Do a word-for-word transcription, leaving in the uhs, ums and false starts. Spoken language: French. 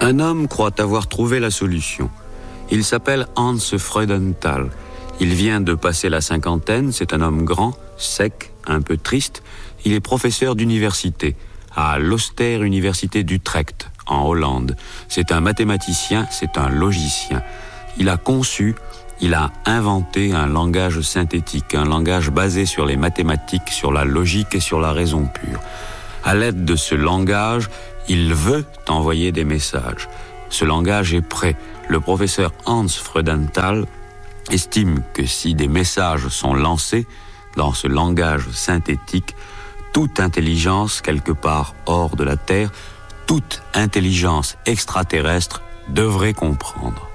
Un homme croit avoir trouvé la solution. Il s'appelle Hans Freudenthal. Il vient de passer la cinquantaine, c'est un homme grand, sec, un peu triste. Il est professeur d'université à l'Austère Université d'Utrecht, en Hollande. C'est un mathématicien, c'est un logicien. Il a conçu, il a inventé un langage synthétique, un langage basé sur les mathématiques, sur la logique et sur la raison pure. À l'aide de ce langage, il veut envoyer des messages. Ce langage est prêt. Le professeur Hans Freudenthal estime que si des messages sont lancés dans ce langage synthétique, toute intelligence quelque part hors de la Terre, toute intelligence extraterrestre devrait comprendre.